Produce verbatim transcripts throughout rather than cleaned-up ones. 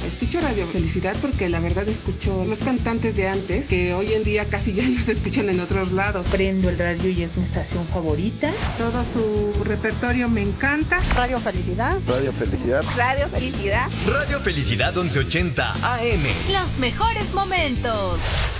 Escucho Radio Felicidad porque la verdad escucho los cantantes de antes, que hoy en día casi ya no se escuchan en otros lados. Prendo el radio y es mi estación favorita. Todo su repertorio me encanta. Radio Felicidad. Radio Felicidad. Radio Felicidad. Radio Felicidad once ochenta A M. Los mejores momentos.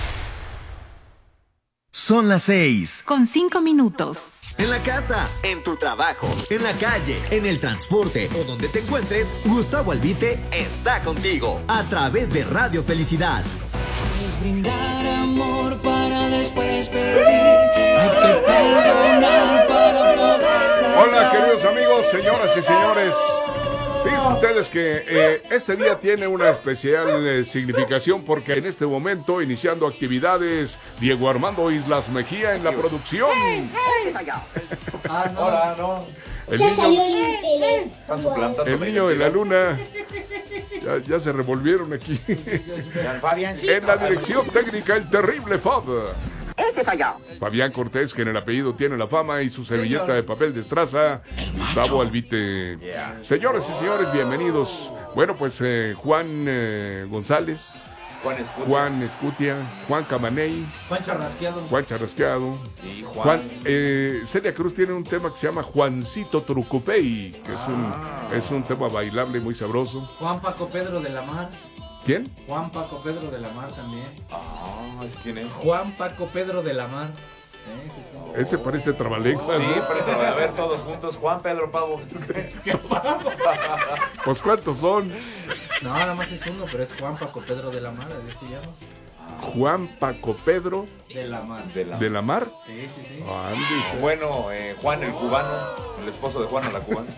Son las seis. Con cinco minutos. En la casa, en tu trabajo, en la calle, en el transporte o donde te encuentres, Gustavo Albite está contigo a través de Radio Felicidad. Es brindar amor para después pedir. Hay que perdonar para poder saber. Hola, queridos amigos, señoras y señores. Fíjense ustedes que eh, este día tiene una especial eh, significación porque en este momento, iniciando actividades, Diego Armando Islas Mejía en la producción. Hey, hey. Ah, no. Hola, no. El niño, el niño de la luna. Ya, ya se revolvieron aquí. En la dirección técnica, el terrible Fab. Fabián Cortés, que en el apellido tiene la fama, y su servilleta de papel de estraza, Gustavo Albite. Yeah. Señoras y señores, bienvenidos. Bueno, pues eh, Juan eh, González, Juan Escutia, Juan, Escutia, Juan Camaney, Juan Charrasqueado, Juan Charrasqueado, sí, Juan. Juan eh, Celia Cruz tiene un tema que se llama Juancito Trucupey, que ah. es un es un tema bailable muy sabroso. Juan Paco Pedro de la Mar. ¿Quién? Juan Paco Pedro de la Mar también. Ah, ¿quién es? Juan Paco Pedro de la Mar. ¿Eh? Ese parece trabalenguas. Sí, ¿no? Parece, a ver, todos juntos. Juan Pedro Pavo. ¿Qué pasa? Pues ¿cuántos son? No, nada más es uno, pero es Juan Paco Pedro de la Mar, así se llama. Juan Paco Pedro de la Mar. ¿De la, ¿De la Mar? Sí, sí, sí. Oh, Andy. Bueno, eh, Juan el cubano, el esposo de Juana la cubana.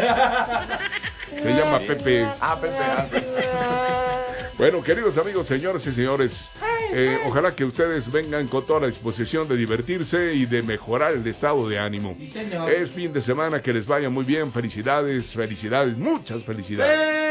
Se llama Pepe. Ah, Pepe. Ah, Pepe. Bueno, queridos amigos, señores y señores, eh, ojalá que ustedes vengan con toda la disposición de divertirse y de mejorar el estado de ánimo. Sí, señor. Es fin de semana, que les vaya muy bien. Felicidades, felicidades, muchas felicidades.